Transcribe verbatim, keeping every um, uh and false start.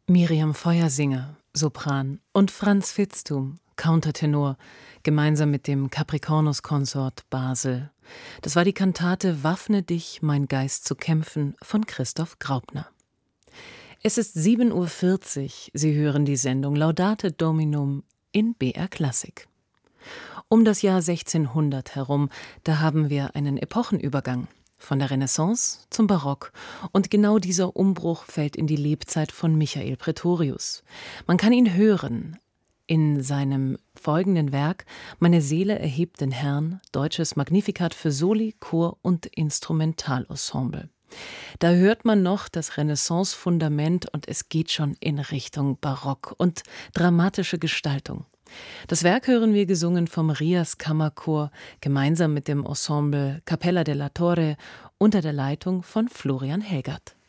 Miriam Feuersinger, Sopran, und Franz Vitzthum, Countertenor, gemeinsam mit dem Capricornus-Konsort Basel. Das war die Kantate »Waffne dich, mein Geist zu kämpfen« von Christoph Graupner. Es ist sieben Uhr vierzig. Sie hören die Sendung Laudate Dominum in B R Klassik. Um das Jahr sechzehnhundert herum, da haben wir einen Epochenübergang. Von der Renaissance zum Barock. Und genau dieser Umbruch fällt in die Lebzeit von Michael Praetorius. Man kann ihn hören in seinem folgenden Werk »Meine Seele erhebt den Herrn«, deutsches Magnificat für Soli, Chor und Instrumentalensemble. Da hört man noch das Renaissance-Fundament und es geht schon in Richtung Barock und dramatische Gestaltung. Das Werk hören wir gesungen vom Rias Kammerchor, gemeinsam mit dem Ensemble Capella della Torre unter der Leitung von Florian Helgert.